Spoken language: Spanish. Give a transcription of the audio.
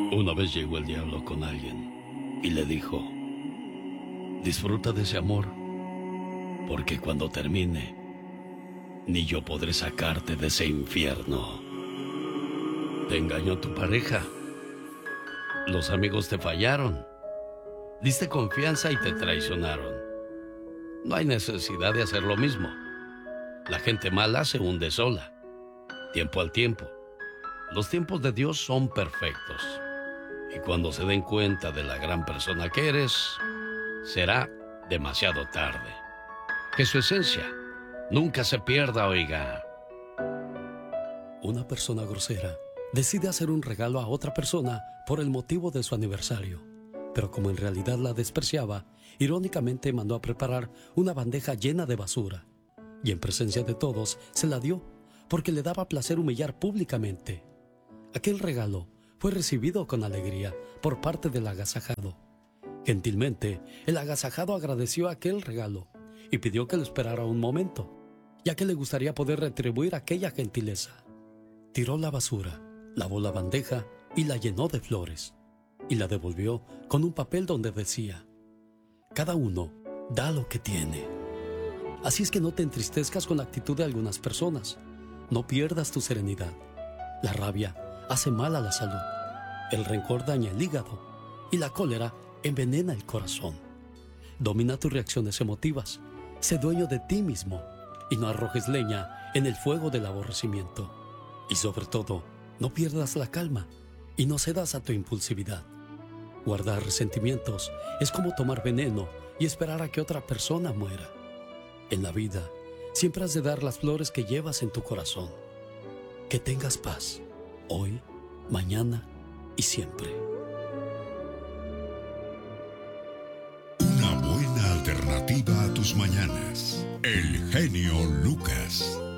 Una vez llegó el diablo con alguien y le dijo: disfruta de ese amor, porque cuando termine, ni yo podré sacarte de ese infierno. Te engañó tu pareja, los amigos te fallaron, diste confianza y te traicionaron. No hay necesidad de hacer lo mismo. La gente mala se hunde sola, tiempo al tiempo. Los tiempos de Dios son perfectos. Y cuando se den cuenta de la gran persona que eres, será demasiado tarde. Que su esencia nunca se pierda, oiga. Una persona grosera decide hacer un regalo a otra persona por el motivo de su aniversario. Pero como en realidad la despreciaba, irónicamente mandó a preparar una bandeja llena de basura. Y en presencia de todos se la dio, porque le daba placer humillar públicamente. Aquel regalo fue recibido con alegría por parte del agasajado. Gentilmente, el agasajado agradeció aquel regalo y pidió que lo esperara un momento, ya que le gustaría poder retribuir aquella gentileza. Tiró la basura, lavó la bandeja y la llenó de flores, y la devolvió con un papel donde decía: cada uno da lo que tiene. Así es que no te entristezcas con la actitud de algunas personas. No pierdas tu serenidad. La rabia hace mal a la salud. El rencor daña el hígado y la cólera envenena el corazón. Domina tus reacciones emotivas. Sé dueño de ti mismo y no arrojes leña en el fuego del aborrecimiento. Y sobre todo, no pierdas la calma y no cedas a tu impulsividad. Guardar resentimientos es como tomar veneno y esperar a que otra persona muera. En la vida, siempre has de dar las flores que llevas en tu corazón. Que tengas paz, hoy, mañana y siempre. Una buena alternativa a tus mañanas. El genio Lucas.